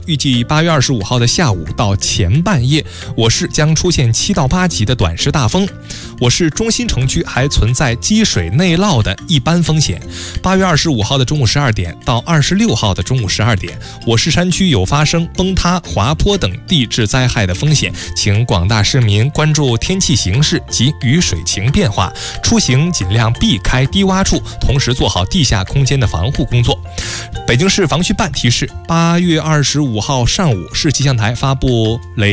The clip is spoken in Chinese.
预计8月25号的下午到前半夜，我市将出现7到8级的短时大风。我市中心城区还存在积水内涝的一般风险。8月25号的中午12点到26号的中午12点，我市山区有发生崩塌、滑坡等地质灾害的风险，请广大市民关注天气形势及雨水情变化，出行尽量避开低洼处，同时做好地下空间的防护工作。北京市防汛办提示，8月25号上午，市气象台发布雷